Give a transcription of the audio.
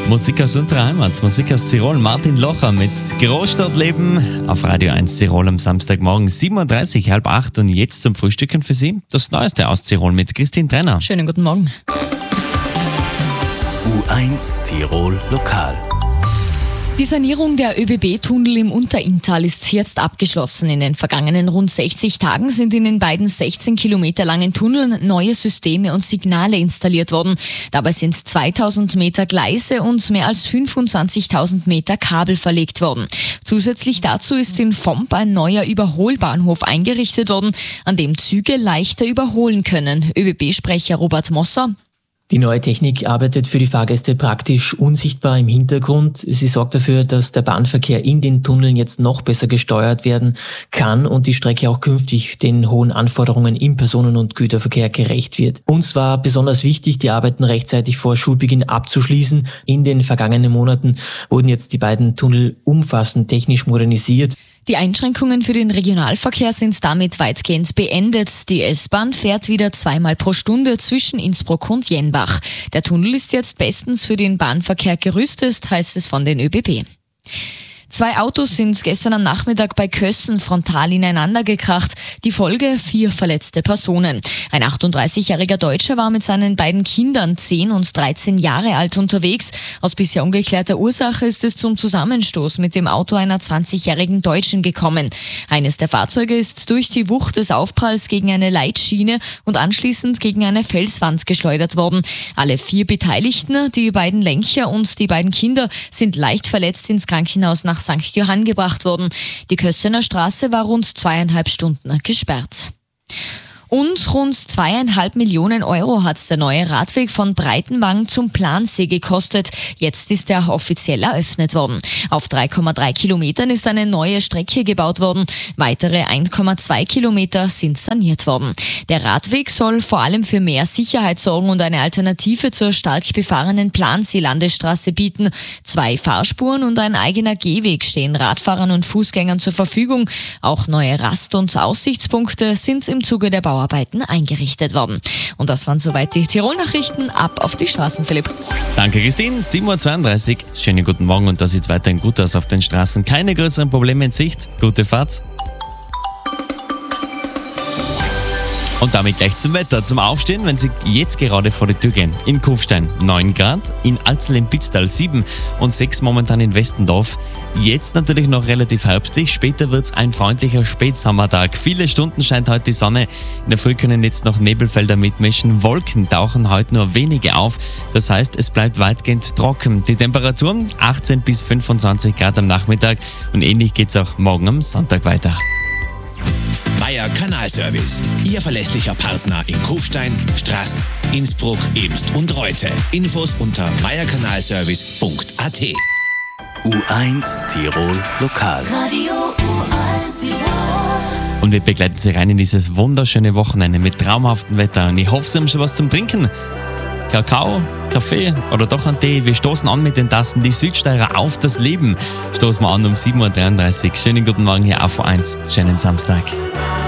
Musik aus unserer Heimat, Musik aus Tirol. Martin Locher mit Großstadtleben auf Radio 1 Tirol am Samstagmorgen 7.30 Uhr, 7:30 und jetzt zum Frühstücken für Sie das Neueste aus Tirol mit Christine Trenner. Schönen guten Morgen. U1 Tirol Lokal. Die Sanierung der ÖBB-Tunnel im Unterinntal ist jetzt abgeschlossen. In den vergangenen rund 60 Tagen sind in den beiden 16 Kilometer langen Tunneln neue Systeme und Signale installiert worden. Dabei sind 2000 Meter Gleise und mehr als 25.000 Meter Kabel verlegt worden. Zusätzlich dazu ist in Vomp ein neuer Überholbahnhof eingerichtet worden, an dem Züge leichter überholen können. ÖBB-Sprecher Robert Mosser: Die neue Technik arbeitet für die Fahrgäste praktisch unsichtbar im Hintergrund. Sie sorgt dafür, dass der Bahnverkehr in den Tunneln jetzt noch besser gesteuert werden kann und die Strecke auch künftig den hohen Anforderungen im Personen- und Güterverkehr gerecht wird. Uns war besonders wichtig, die Arbeiten rechtzeitig vor Schulbeginn abzuschließen. In den vergangenen Monaten wurden jetzt die beiden Tunnel umfassend technisch modernisiert. Die Einschränkungen für den Regionalverkehr sind damit weitgehend beendet. Die S-Bahn fährt wieder 2-mal pro Stunde zwischen Innsbruck und Jenbach. Der Tunnel ist jetzt bestens für den Bahnverkehr gerüstet, heißt es von den ÖBB. 2 Autos sind gestern am Nachmittag bei Kössen frontal ineinander gekracht. Die Folge: 4 verletzte Personen. Ein 38-jähriger Deutscher war mit seinen beiden Kindern 10 und 13 Jahre alt unterwegs. Aus bisher ungeklärter Ursache ist es zum Zusammenstoß mit dem Auto einer 20-jährigen Deutschen gekommen. Eines der Fahrzeuge ist durch die Wucht des Aufpralls gegen eine Leitschiene und anschließend gegen eine Felswand geschleudert worden. Alle 4 Beteiligten, die beiden Lenker und die beiden Kinder, sind leicht verletzt ins Krankenhaus nach St. Johann gebracht worden. Die Kössener Straße war rund 2,5 Stunden gesperrt. Und rund 2,5 Millionen Euro hat der neue Radweg von Breitenwang zum Plansee gekostet. Jetzt ist er offiziell eröffnet worden. Auf 3,3 Kilometern ist eine neue Strecke gebaut worden. Weitere 1,2 Kilometer sind saniert worden. Der Radweg soll vor allem für mehr Sicherheit sorgen und eine Alternative zur stark befahrenen Plansee-Landesstraße bieten. 2 Fahrspuren und ein eigener Gehweg stehen Radfahrern und Fußgängern zur Verfügung. Auch neue Rast- und Aussichtspunkte sind im Zuge der Bauarbeiten eingerichtet worden. Und das waren soweit die Tirol-Nachrichten. Ab auf die Straßen, Philipp. Danke, Christine. 7.32 Uhr. Schönen guten Morgen und da sieht es weiterhin gut aus auf den Straßen. Keine größeren Probleme in Sicht. Gute Fahrt. Und damit gleich zum Wetter. Zum Aufstehen, wenn Sie jetzt gerade vor die Tür gehen. In Kufstein 9 Grad, in Alzl im Pitztal 7 und 6 momentan in Westendorf. Jetzt natürlich noch relativ herbstlich, später wird es ein freundlicher Spätsommertag. Viele Stunden scheint heute die Sonne. In der Früh können jetzt noch Nebelfelder mitmischen. Wolken tauchen heute nur wenige auf. Das heißt, es bleibt weitgehend trocken. Die Temperaturen 18 bis 25 Grad am Nachmittag und ähnlich geht es auch morgen am Sonntag weiter. Meier Kanalservice, Ihr verlässlicher Partner in Kufstein, Straß, Innsbruck, Ebst und Reute. Infos unter meierkanalservice.at. U1 Tirol Lokal. Radio U1 Tirol. Und wir begleiten Sie rein in dieses wunderschöne Wochenende mit traumhaftem Wetter. Und ich hoffe, Sie haben schon was zum Trinken. Kakao, Kaffee oder doch einen Tee. Wir stoßen an mit den Tassen. Die Südsteirer auf das Leben. Stoßen wir an um 7.33 Uhr. Schönen guten Morgen hier auf U1. Schönen Samstag.